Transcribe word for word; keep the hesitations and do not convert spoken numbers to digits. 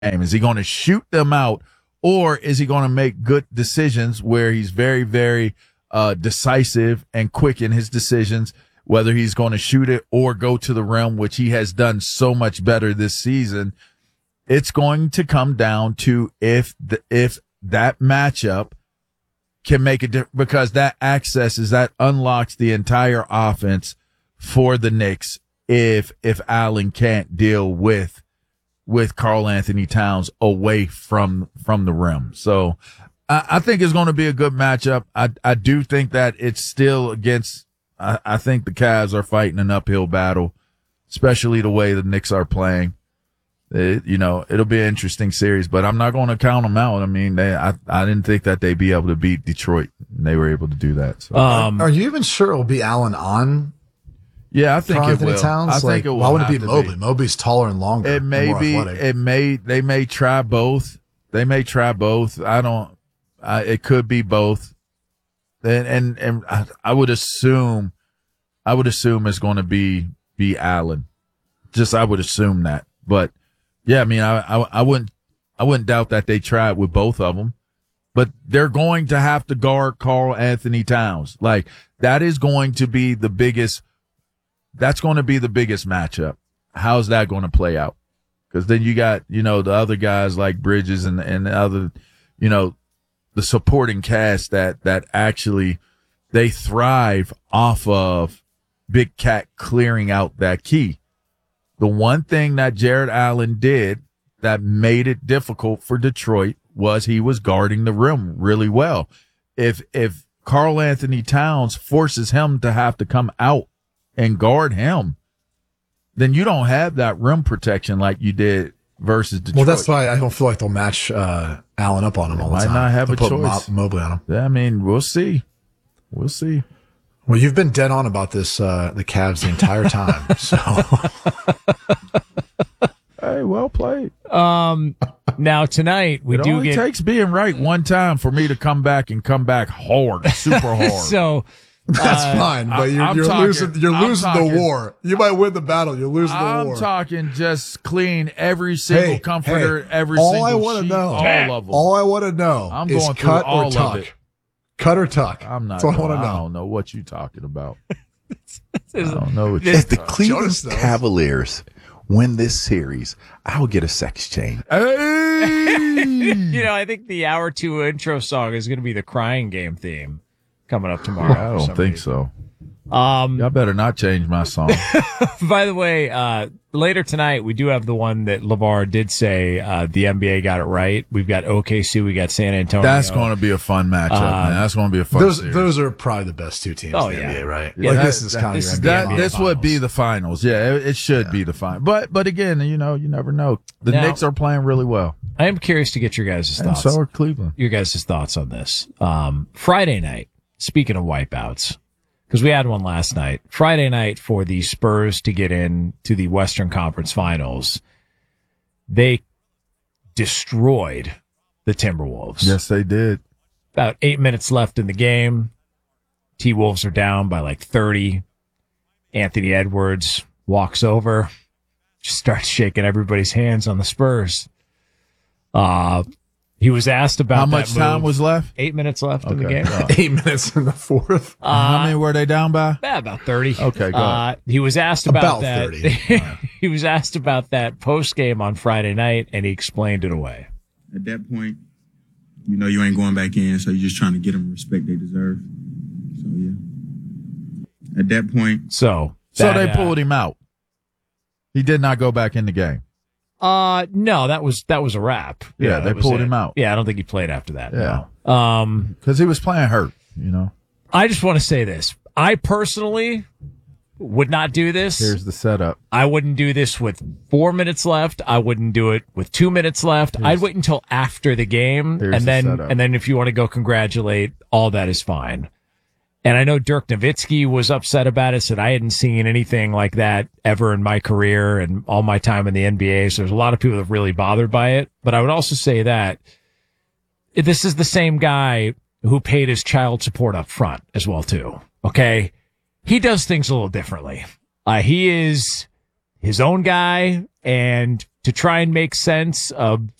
game? Is he going to shoot them out, or is he going to make good decisions where he's very, very uh, decisive and quick in his decisions, whether he's going to shoot it or go to the rim, which he has done so much better this season? It's going to come down to if the, if that matchup can make a difference, because that accesses, that unlocks the entire offense for the Knicks if if Allen can't deal with with Karl Anthony Towns away from from the rim. So I, I think it's going to be a good matchup. I I do think that it's still against, I, I think the Cavs are fighting an uphill battle, especially the way the Knicks are playing. It, you know, it'll be an interesting series, but I'm not going to count them out. I mean, they, I, I didn't think that they'd be able to beat Detroit, and they were able to do that. So. Um, are you even sure it'll be Allen on? Yeah, I think Karl it Anthony will. Towns? I think like, it will. Why wouldn't it be have to Mobley? be. Mobley's taller and longer. It may more be. athletic. It may. They may try both. They may try both. I don't. I, it could be both. And and and I, I would assume. I would assume it's going to be be Allen. Just I would assume that, but. Yeah, I mean, I, I I wouldn't I wouldn't doubt that they tried with both of them, but they're going to have to guard Karl Anthony Towns. Like, that is going to be the biggest. That's going to be the biggest matchup. How's that going to play out? Because then you got, you know, the other guys like Bridges and and the other, you know, the supporting cast that that actually they thrive off of Big Cat clearing out that key. The one thing that Jared Allen did that made it difficult for Detroit was he was guarding the rim really well. If if Karl Anthony Towns forces him to have to come out and guard him, then you don't have that rim protection like you did versus Detroit. Well, that's why I don't feel like they'll match uh, Allen up on him all the Might time. not have They'll a put choice. Mo- Mobley on him. Yeah, I mean, we'll see. We'll see. Well, you've been dead on about this, uh, the Cavs the entire time. So, hey, well played. Um, now tonight we it do only get. takes being right one time for me to come back and come back hard, super hard. So that's uh, fine, but I- you're, I'm you're talking- losing. You're I'm losing talking- the war. You might win the battle. You're losing the I'm war. talking just clean every single Hey, comforter, hey, every all single I wanna sheet, know- all of them. All I want to know I'm is going through cut all or of tuck. it. Cut or tuck. I'm not. That's all I going- want to I know. don't know what you're talking about. I don't know what you're If the talking Cleveland Jonas knows. Cavaliers win this series, I will get a sex change. Hey! You know, I think the hour two intro song is going to be the Crying Game theme coming up tomorrow. I for don't some think reason. so. Um, Y'all better not change my song. By the way, uh, later tonight, we do have the one that LeVar did say, uh, the N B A got it right. We've got O K C, we got San Antonio. That's going to be a fun matchup, Uh, man. That's going to be a fun Those series. those are probably the best two teams Oh, in the yeah. N B A, right? Yeah, like that- this is kind this of is your the N B A That, N B A this would finals. be the finals. Yeah, it, it should Yeah. be the final. But but again, you know, you never know. The Now- Knicks are playing really well, I am curious to get your guys' and thoughts. so are Cleveland. Your guys' thoughts on this. Um, Friday night, speaking of wipeouts, because we had one last night. Friday night for the Spurs to get in to the Western Conference Finals, they destroyed the Timberwolves. Yes, they did. About eight minutes left in the game. T-Wolves are down by like thirty. Anthony Edwards walks over, just starts shaking everybody's hands on the Spurs. Uh, he was asked about How that much time move. was left? Eight minutes left in the Okay. game. Uh, Eight minutes in the fourth. How many were they down by? Yeah, about thirty. Okay, go Uh, he was asked about, About that. thirty. He was asked about that post game on Friday night, and he explained it away. At that point, you know you ain't going back in, so you're just trying to get them the respect they deserve. So yeah. At that point, So, So that, they uh, pulled him out. He did not go back in the game. Uh, no, that was that was a wrap. Yeah, they that was pulled it. him out. Yeah, I don't think he played after that. Yeah. No. Um, Because he was playing hurt, you know. I just want to say this. I personally would not do this. Here's the setup. I wouldn't do this with four minutes left. I wouldn't do it with two minutes left. I'd wait until after the game, Here's and the then setup. and then if you want to go congratulate, all that is fine. And I know Dirk Nowitzki was upset about it, said I hadn't seen anything like that ever in my career and all my time in the N B A. So there's a lot of people that are really bothered by it. But I would also say that this is the same guy who paid his child support up front as well, too. Okay. He does things a little differently. Uh, he is, his own guy and to try and make sense of